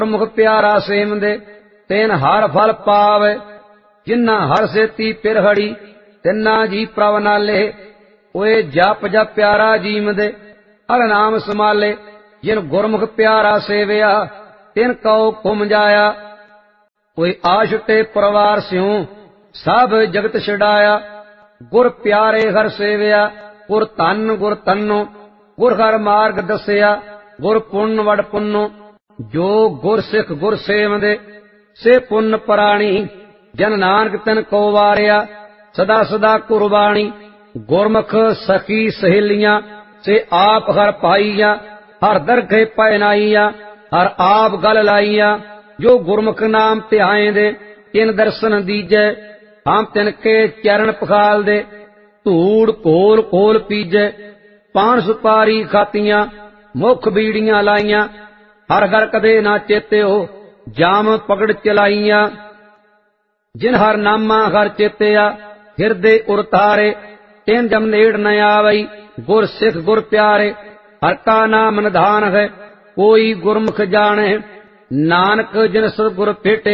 मुख प्यारा सेमदे तेन हर फल पावे। जिन्ना हर सेती पिरहड़ी तिन्ना जी प्रभ नाले। ओए जप जप प्यारा जीमदे हर नाम समाले। जिन गुरमुख प्यारा सेविया तिन कौ कुम जाया। कोई आशुटे परिवार स्यों सब जगत छड़ाया। गुर प्यारे हर सेविया गुर तन्नो गुर हर मार्ग दसिया। गुर पुण्य वड पुन्नो जो गुर सिख गुर सेवदे से पुण्य पराणी। जन नानक तिन को वारिया सदा सदा कुर्बानी। गुरमुख सखी सहेलियां से आप हर पाईया। हर दरखे पैनाईया हर आप गल लाईया। जो गुरमुख नाम ध्याए दे तिन दर्शन दीजै। हम तिनके चरण पखाल दे धूड़ कोल कोल पीजै। पान सुपारी खातियां मुख बीड़ियां लाइया। हर हर कदे ना चेत्यो जाम पकड़ चलाइया। जिन हर नामा हर चेत्या हिरदे उरतारे तिन जम नेड़ न आवई। गुर सिख गुर प्यारे हर का नाम निधान है कोई गुरमुख जाने। नानक जिन सतगुर भेटे